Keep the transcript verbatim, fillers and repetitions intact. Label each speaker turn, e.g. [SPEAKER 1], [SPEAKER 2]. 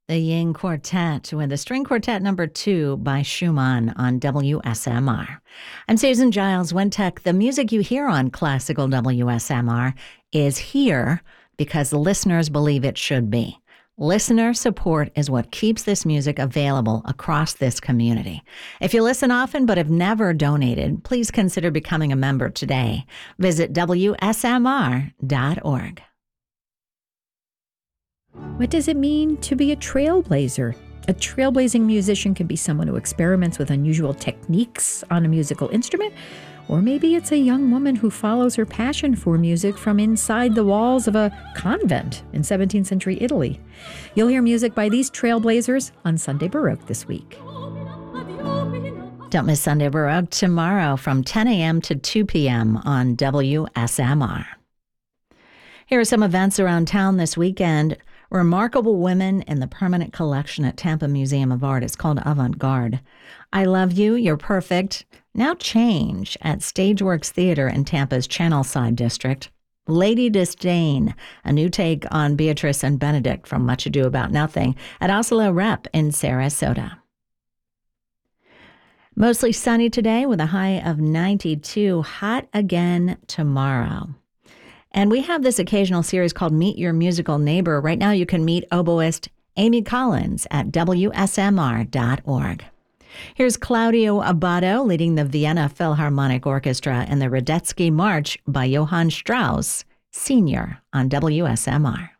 [SPEAKER 1] The Ying Quartet with the String Quartet number two by Schumann on W S M R. I'm Susan Giles Wintech. The music you hear on Classical W S M R is here because the listeners believe it should be. Listener support is what keeps this music available across this community. If you listen often but have never donated, please consider becoming a member today. Visit W S M R dot org.
[SPEAKER 2] What does it mean to be a trailblazer? A trailblazing musician can be someone who experiments with unusual techniques on a musical instrument, or maybe it's a young woman who follows her passion for music from inside the walls of a convent in seventeenth century Italy. You'll hear music by these trailblazers on Sunday Baroque this week.
[SPEAKER 1] Don't miss Sunday Baroque tomorrow from ten a.m. to two p.m. on W S M R. Here are some events around town this weekend. Remarkable Women in the Permanent Collection at Tampa Museum of Art. It's called Avant Garde. I Love You, You're Perfect. Now Change at Stageworks Theater in Tampa's Channelside District. Lady Disdain, a new take on Beatrice and Benedict from Much Ado About Nothing at Oslo Rep in Sarasota. Mostly sunny today with a high of ninety-two. Hot again tomorrow. And we have this occasional series called Meet Your Musical Neighbor. Right now you can meet oboist Amy Collins at W S M R dot org. Here's Claudio Abbado leading the Vienna Philharmonic Orchestra in the Radetzky March by Johann Strauss, Senior on W S M R.